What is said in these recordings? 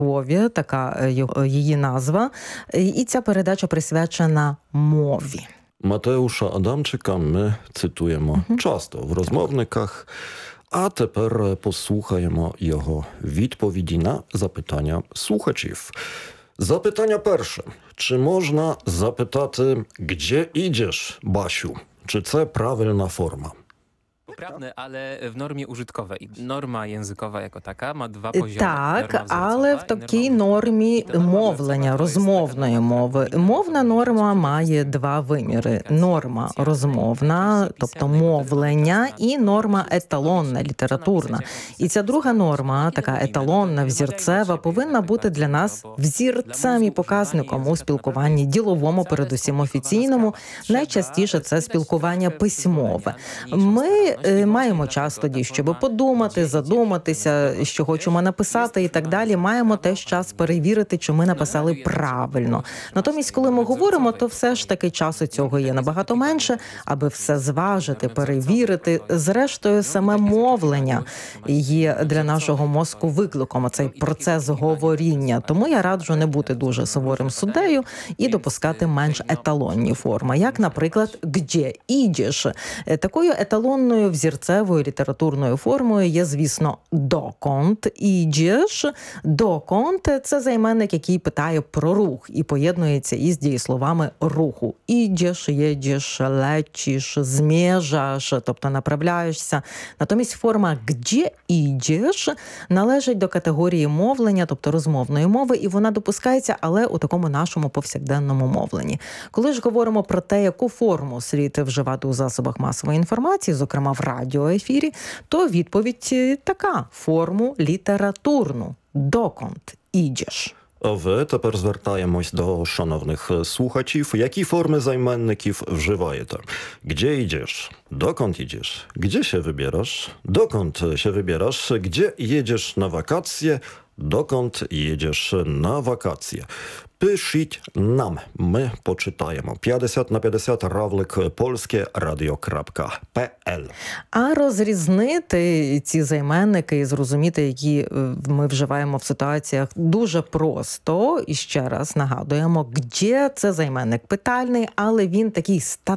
Львові, така її назва. І ця передача присвячена мові. Mateusza Adamczyka my cytujemy часто в розмовниках, а тепер послухаємо його відповіді на запитання слухачів. Запитання перше. Чи можна запитати, gdzie idziesz, Basiu? Czy це правильна форма? Poprawne, ale w normie użytkowej. Norma językowa jako taka ma dwa poziomy. Так, але в такій нормі мовлення, розмовної мови. Мовна норма має два виміри. Норма розмовна, тобто мовлення, і норма еталонна, літературна. І ця друга норма, така еталонна, взірцева, повинна бути для нас взірцем і показником у спілкуванні діловому, передусім офіційному. Найчастіше це спілкування письмове. Ми маємо час тоді, щоб подумати, задуматися, що хочемо написати і так далі. Маємо теж час перевірити, чи ми написали правильно. Натомість, коли ми говоримо, то все ж таки часу цього є набагато менше, аби все зважити, перевірити. Зрештою, саме мовлення є для нашого мозку викликом, цей процес говоріння. Тому я раджу не бути дуже суворим суддею і допускати менш еталонні форми, як, наприклад, «Gdzie idziesz?». Такою еталонною взірцевою літературною формою є, звісно, «Dokąd idziesz?». «Dokąd» – це займенник, який питає про рух і поєднується із дієсловами руху. «Idziesz», «jedziesz», «lecisz», «zmierzasz», тобто направляєшся. Натомість форма «Gdzie idziesz?» належить до категорії мовлення, тобто розмовної мови, і вона допускається, але у такому нашому повсякденному мовленні. Коли ж говоримо про те, яку форму слід вживати у засобах масової інформації, зокрема в радіоефірі, то відповідь така – форму літературну. «Dokąd idziesz?». А ви тепер звертаємось до шановних слухачів. Які форми займенників вживаєте? Gdzie idziesz? Dokąd idziesz? Gdzie się wybierasz? Dokąd się wybierasz? Gdzie jedziesz na wakacje? Dokąd jedziesz na wakacje? Пишіть нам, ми почитаємо. 50/50 равлик polskieradio.pl. А розрізнити ці займенники і зрозуміти, які ми вживаємо в ситуаціях, дуже просто. І ще раз нагадуємо, «Gdzie» – це займенник питальний, але він такий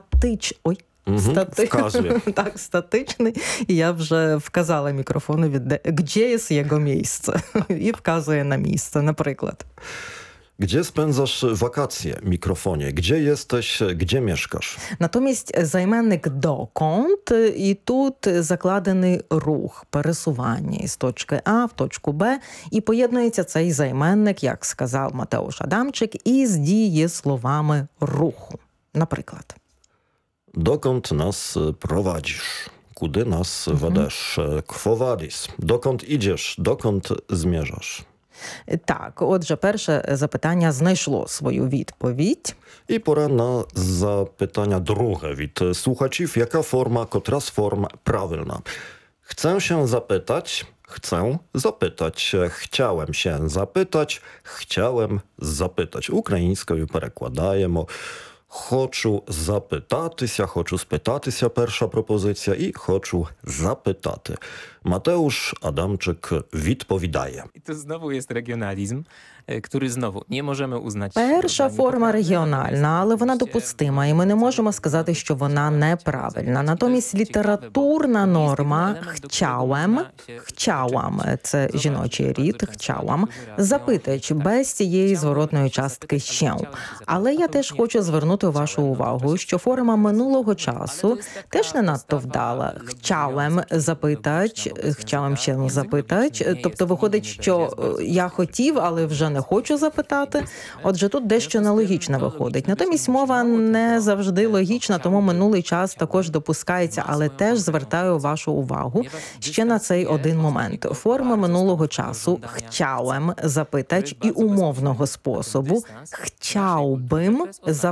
Так, статичний. І я вже вказала мікрофонові, «Gdzie jest jego miejsce?» і вказує на місце, наприклад. Gdzie spędzasz wakacje? Mikrofonie. Gdzie jesteś? Gdzie mieszkasz? Натомість займенник «dokąd» і тут закладений рух, пересування із точки А в точку Б. І поєднується цей займенник, як сказав Матеуш Адамчик, із дієсловами руху. Наприклад. Dokąd nas prowadzisz? Kudy nas ведеш? Quo vadis? Dokąd idziesz? Dokąd zmierzasz? Так, отже, перше запитання знайшло свою відповідь. І пора на запитання друге від слухачів. Яка форма, котра з форм правильна? Chcę się zapytać, chcę zapytać, chciałem się zapytać, chciałem запитати. Українською перекладаємо. Хочу запитатися, хочу спитатися, перша пропозиція, і хочу запитати. Mateusz Adamczyk відповідає. I to znowu jest regionalizm, który znowu nie możemy uznać. Перша форма регіональна, але вона допустима, і ми не можемо сказати, що вона неправильна. Натомість літературна норма «chciałem» – це жіночий рід, «chciałam», запитач без цієї зворотної частки «się». Але я теж хочу звернути вашу увагу, що форма минулого часу теж не надто вдала. «Chciałem» – запитач, «chciałem się запитач», тобто виходить, що я хотів, але вже не хочу запитати. Отже, тут дещо нелогічно виходить. Натомість мова не завжди логічна, тому минулий час також допускається, але теж звертаю вашу увагу ще на цей один момент. Форми минулого часу «chciałem» – запитач і умовного способу «chciałbym» – запитач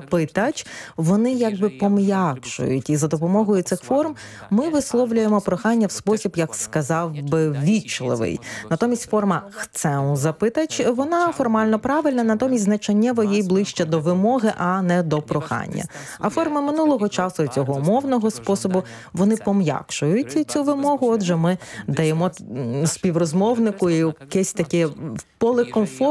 запитач, вони якби пом'якшують. І за допомогою цих форм ми висловлюємо прохання в спосіб, як сказав би, вічливий. Натомість форма «chcę запитач», вона формально правильна, натомість значеннєво їй ближче до вимоги, а не до прохання. А форми минулого часу і цього умовного способу, вони пом'якшують цю вимогу. Отже, ми даємо співрозмовнику якесь таке поле комфорту,